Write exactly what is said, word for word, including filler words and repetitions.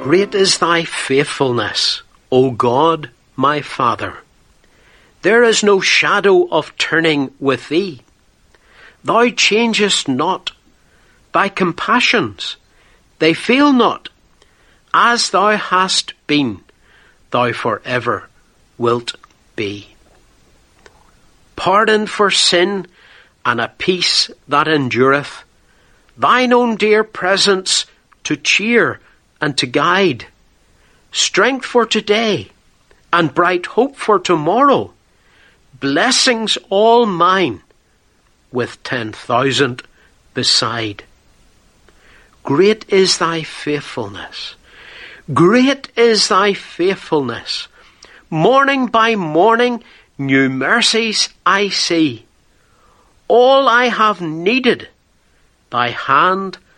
Great is thy faithfulness, O God, my Father. There is no shadow of turning with thee. Thou changest not. Thy compassions, they fail not. As thou hast been, thou forever wilt be. Pardon for sin and a peace that endureth, thine own dear presence to cheer and to guide, strength for today and bright hope for tomorrow, blessings all mine with ten thousand beside. Great is thy faithfulness. Great is thy faithfulness. Morning by morning, new mercies I see. All I have needed, thy hand